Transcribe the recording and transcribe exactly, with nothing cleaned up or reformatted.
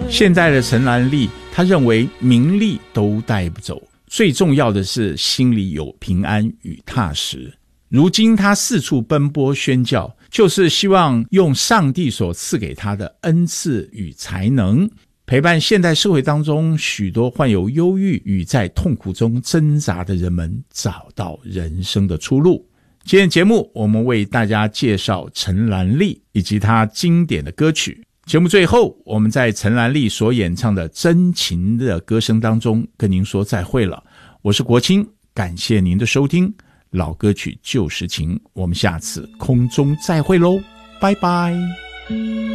现在的陈兰丽，她认为名利都带不走，最重要的是心里有平安与踏实。如今她四处奔波宣教，就是希望用上帝所赐给她的恩赐与才能，陪伴现代社会当中许多患有忧郁与在痛苦中挣扎的人们找到人生的出路。今天节目我们为大家介绍陈兰丽以及她经典的歌曲。节目最后，我们在陈兰丽所演唱的真情的歌声当中跟您说再会了。我是国清，感谢您的收听，老歌曲旧时情，我们下次空中再会咯，拜拜。